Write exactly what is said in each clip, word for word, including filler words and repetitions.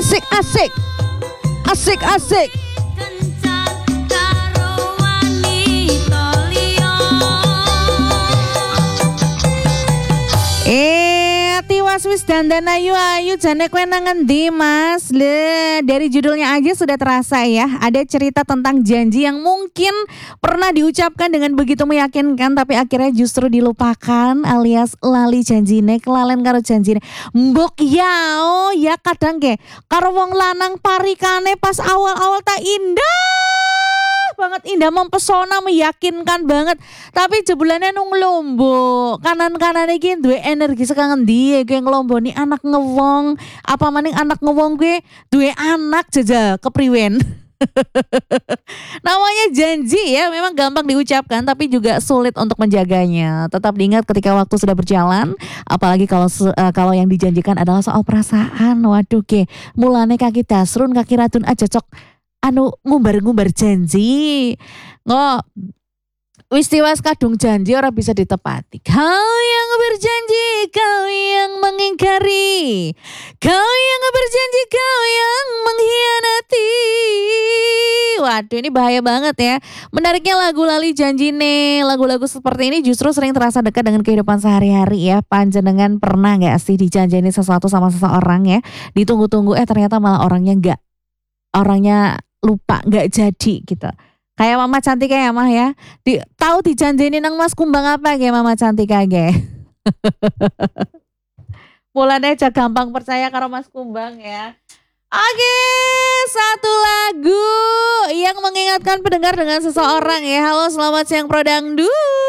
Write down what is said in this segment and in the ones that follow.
Asik asik Asik asik Eh, tiwas wis dandan ayu-ayu jane kowe nang endi, Mas? Le, dari judulnya aja sudah terasa ya. Ada cerita tentang janji yang mungkin pernah diucapkan dengan begitu meyakinkan tapi akhirnya justru dilupakan alias lali janjine, kelalen karo janjine. Mbok ya, oh ya kadang ke karo wong lanang parikane pas awal-awal tak indah banget, indah, mempesona, meyakinkan banget. Tapi jebulannya nung lombo kanan-kanan iki duwe energi saka ngendi gue nglomboni anak ngewong, apa maning anak ngewong gue duwe anak jajal kepriwen. Namanya janji ya, memang gampang diucapkan tapi juga sulit untuk menjaganya. Tetap diingat ketika waktu sudah berjalan, apalagi kalau uh, kalau yang dijanjikan adalah soal perasaan. Waduh ke, mulane kaki dasrun kaki radun aja cok anu ngumbar-ngumbar janji. Ngo wis tiwas kadung janji ora bisa ditepati. Kau yang berjanji, kau yang mengingkari. Kau yang berjanji, kau yang mengkhianati. Waduh, ini bahaya banget ya. Menariknya lagu lali janji nih. Lagu-lagu seperti ini justru sering terasa dekat dengan kehidupan sehari-hari ya. Panjenengan pernah gak sih dijanjini sesuatu sama seseorang ya, ditunggu-tunggu eh ternyata malah orangnya gak, orangnya lupa, gak jadi gitu. Kayak Mama Cantika ya Mah ya. Di, tahu dijanjini nang Mas Kumbang apa ge Mama Cantika ge. Mulane aja gampang percaya karo Mas Kumbang ya. Oke, satu lagu yang mengingatkan pendengar dengan seseorang ya. Halo, selamat siang Pro Dangdut.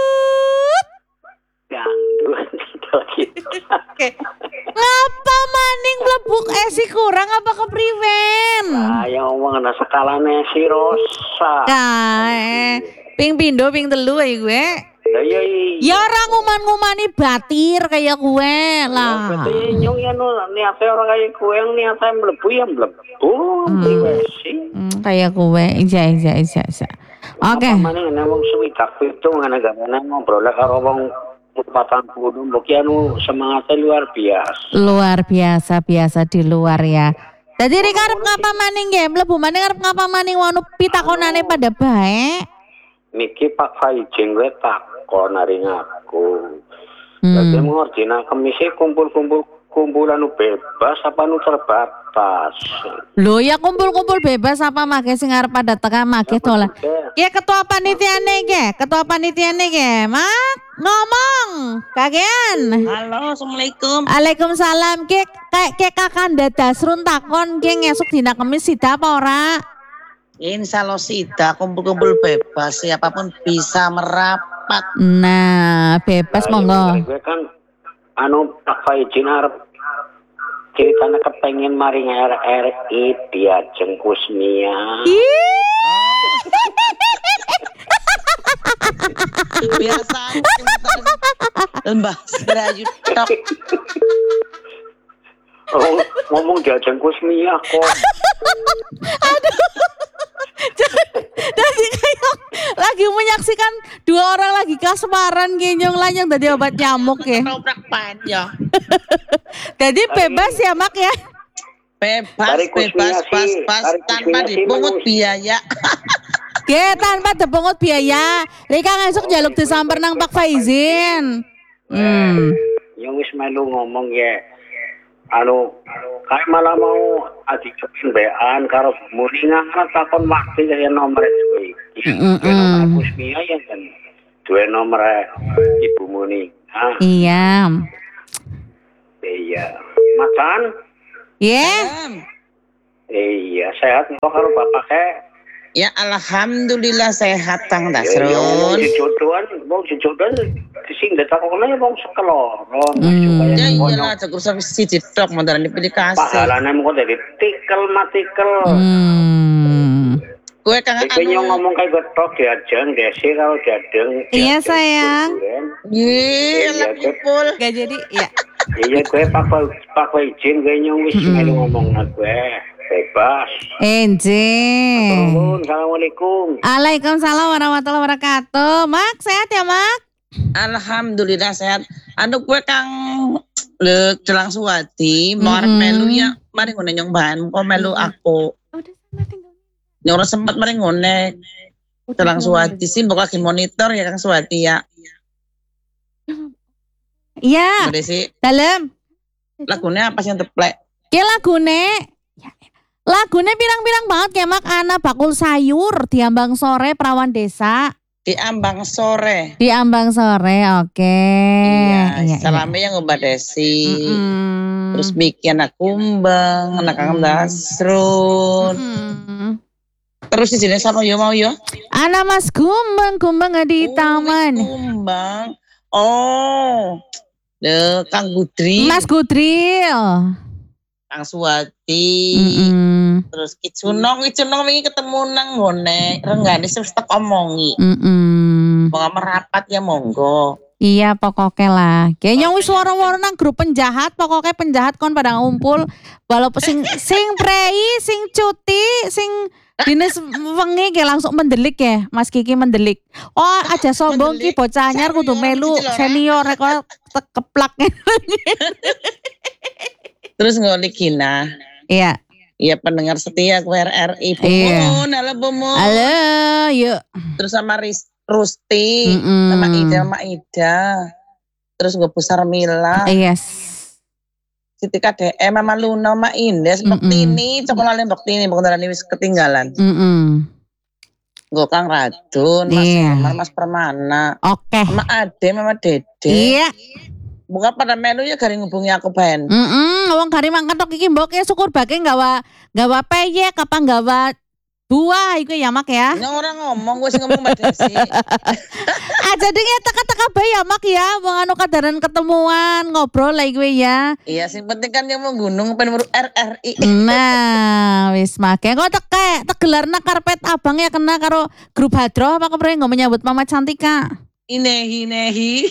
Dangdut Oke. Ngapa maning mlebuk esi kurang apa kepriwen? Nah, yang ngomong ana skalane si Rosa. Kae ping pindo ping telu ae gue. Lah iya. Ya ora nguman-ngumani batir kayak gue lah. Berarti nyong ya no niate orang kayak gue yang niate mlebu ya mlebu. Hmm, kayak gue iya iya iya iya. Oke. Apa maning ngomong swidak itu ngene gamane ngobrol karo wong patang puluh mbok anu semangatnya luar biasa. Luar biasa biasa di luar ya. Jadi rek arep ngapa maning nggih? Mlebu maning arep ngapa maning wanu pitakonane pada bae. Niki Pak Faijin kowe takon naring aku. Hmm. Lha mau dina kemise kumpul-kumpul kumpulan bebas apa nu terbatas. Lho ya kumpul-kumpul bebas apa make sing arep pada tekan make dolan. Ya ketua panitiane ge, ketua panitiane ge, Mak ngomong kagean. Halo, assalamualaikum. Waalaikumsalam. Ki kayak ke Kakanda Dasrun takon ki ngesuk dina Kamis sida apa ora? Insya Allah sida, kumpul-kumpul bebas, siapapun bisa merapat. Nah, bebas monggo. Gue kan anu Pak Faijin arep ceritanya kepengen maring R R I diajeng Kusmia. Biasa Mbah Serayu tok. Oh, ngomong diajeng Kusmia kok. Aduh. Jadi kayak lagi menyaksikan dua orang lagi kasmaran genyong lanyang tadi obat nyamuk ya. Ketoprak panjang. Jadi bebas ya Mak ya. Bebas, bebas, pas, pas tanpa dipungut biaya. Ge tanpa dipungut biaya. Rika ngesuk jaluk disamper nang Pak Faizin. Hmm. Yang wis melu ngomong ya. Anu, kayak malah mau adik kependean karo mulingan takon waktu kaya nomor itu. Nomor Kusmia ya kan. Dua nomor Ibu Muni. Ah. Iya. Iya. Macan? Iya. Iya, sehat kok karo bapak ke? Ya alhamdulillah sehat Kang Ya, Dasrun. wong jodohan, wong jodohan sing detakone wong sekeloro. Ya iyalah cekur sampe siji tok mandaran dipilih kasih. Pahalane mung dari tikel matikel. Hmm. Kowe Kang Iki anu ngomong kayak getok diajeng desi kalau diajeng. Iya sayang. Ye, lak kumpul. Gak jadi ya. Iya gue Pak Pak Faijin gue nyong wis melu ngomong nang gue bebas. Enje. Assalamualaikum. Waalaikumsalam warahmatullahi wabarakatuh. Mak sehat ya Mak? Alhamdulillah sehat. Anu kue kang le celang suwati, mau arep Mm-mm. melu ya, mari ngone nyong bahan, kok melu aku. Nyong ora sempat mari ngone celang suwati sih, mbok lagi monitor ya kang suwati ya. Iya, Mbak Desi, dalam. lagunya apa sih yang teplek? Ki lagune Lagune pirang-pirang banget ya mak ana bakul sayur di Ambang Sore Perawan Desa. Di Ambang Sore. Di Ambang Sore, oke. Iya, salamnya yang Mbak Desi. Mm-mm. Terus bikin anak kumbang, anak kang dasrun. Mm-mm. Terus di sini siapa yo mau yo? Ana Mas Kumbang, Kumbang nggak di Oh, taman. Kumbang. Oh, le Kang Gudri, Mas Gudril. Kang Suwati. Mm-mm. Terus Kicunong, Kicunong ini ketemu nang ngone renggane terus tak omongi. Mm-mm. Mau merapat ya monggo. Iya pokoknya lah. Kayaknya wis waro-waro nang grup penjahat, pokoknya penjahat kon pada ngumpul. Walaupun sing sing prei, sing cuti, sing dinas wengi kayak langsung mendelik ya, Mas Kiki mendelik. Oh aja sombong ki bocah anyar kudu melu senior kok keplak. Terus ngolik Gina. Iya. Iya pendengar setia ku R R I. Iya. Bumun, halo Bumun. Halo, yuk. Terus sama Riz, Rusti, Mm-mm. sama Ida, sama Ida. Terus gue Pusar Mila. Yes. Siti K D M, Mama Luna, Mama Indes, Mbak Mm-mm. Tini, cokolale Mbak Tini, Mbak Tini wis ketinggalan. Mm-mm. Gue Kang Radun, Mas Iya. Herman, Mas Permana, Oke. Mama Ade, Mama Dede. Iya. Buka pada melu ya garing ngubungi aku Ben. Mm-mm. Wong kari mangkat tok iki mbok ya syukur bake nggawa nggawa peyek apa nggawa buah iku ya mak ya. Yang orang ngomong, gue sih ngomong Mbak Desi. Aja deh ya teka-teka bae ya mak ya. Wong anu kadaran ketemuan ngobrol lah gue ya. Iya, sing penting kan yang mau gunung pengen R R I. Nah, wis make kok teke tegelarna karpet abang ya kena karo grup hadroh apa kepriye nggo menyambut Mama Cantika. Inehi nehi.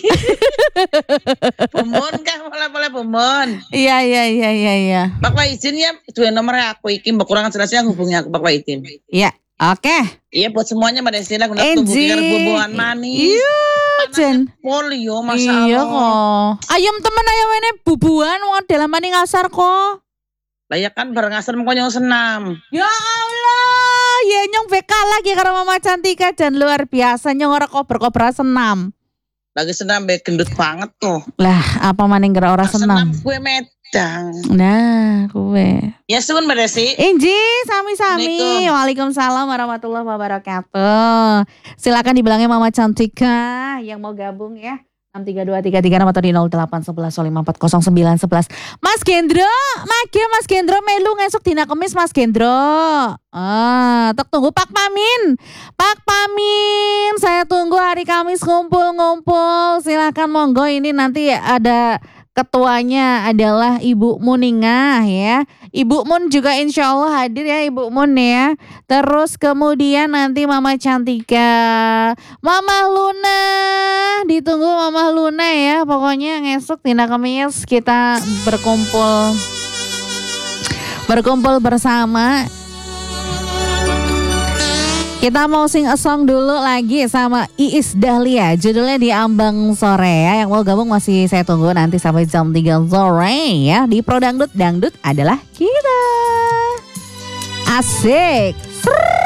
Bumun kah boleh-boleh Bumun. Iya iya iya iya iya. Pak Wahidin ya dua nomor aku iki mbak kurang jelasnya hubungi aku Pak Wahidin. Iya, oke. Iya buat semuanya Mbak Desi lah guna Enji. tumbuh kira bubuhan manis. Iya, Jen. Polio masa Iya Allah. kok. Ayam temen ayam ini bubuan wong dalam mani ngasar kok. Lah ya kan bareng asal mau nyong senam. Ya Allah, ya nyong beka lagi karo Mama Cantika dan luar biasa nyong ora kober-kober senam. Lagi senam be gendut banget tuh. Lah, apa maning gara ora senam? Kue medang. Nah, kue. Ya suun Mbak Desi. Inji, sami-sami. Assalamualaikum. Waalaikumsalam warahmatullahi wabarakatuh. Silakan dibilangnya Mama Cantika yang mau gabung ya. enam tiga dua tiga tiga enam atau di nol delapan satu satu lima empat nol sembilan satu satu. Mas Gendro, mage Mas Gendro melu ngesuk dina Kemis Mas Gendro. Ah, tek tunggu Pak Pamin. Pak Pamin, saya tunggu hari Kamis ngumpul-ngumpul. Silakan monggo ini nanti ada ketuanya adalah Ibu Muningah ya. Ibu Mun juga insya Allah hadir ya Ibu Mun ya. Terus kemudian nanti Mama Cantika, Mama Luna, ditunggu Mama Luna ya. Pokoknya ngesuk Tina Kemis kita berkumpul berkumpul bersama. Kita mau sing a song dulu lagi sama Iis Dahlia. Judulnya di Ambang Sore ya. Yang mau gabung masih saya tunggu nanti sampai jam tiga sore ya. Di Pro Dangdut, Dangdut adalah kita. Asik.